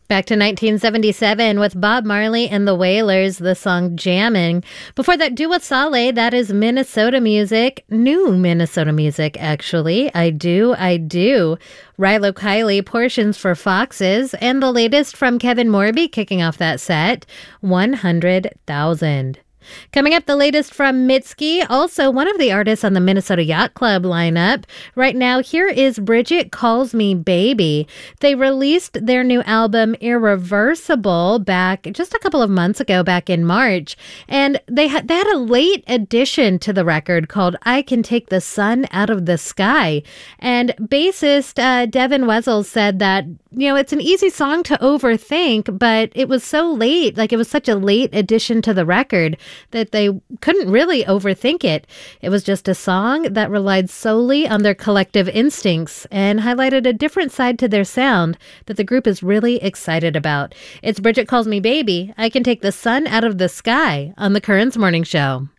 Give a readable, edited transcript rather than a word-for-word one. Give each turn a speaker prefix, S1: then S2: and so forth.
S1: Back to 1977 with Bob Marley and the Wailers, the song Jammin'. Before that, Dua Saleh, that is Minnesota music. New Minnesota music, actually. I do. Rilo Kiley, Portions for Foxes. And the latest from Kevin Morby kicking off that set, 100,000. Coming up, the latest from Mitski, also one of the artists on the Minnesota Yacht Club lineup. Right now, here is Bridget Calls Me Baby. They released their new album, Irreversible, back just a couple of months ago, back in March. And they had a late addition to the record called I Can Take the Sun Out of the Sky. And bassist Devin Wessels said that, it's an easy song to overthink, but it was so late, it was such a late addition to the record that they couldn't really overthink it. It was just a song that relied solely on their collective instincts and highlighted a different side to their sound that the group is really excited about. It's Bridget Calls Me Baby. I Can Take the Sun Out of the Sky on the Currents Morning Show.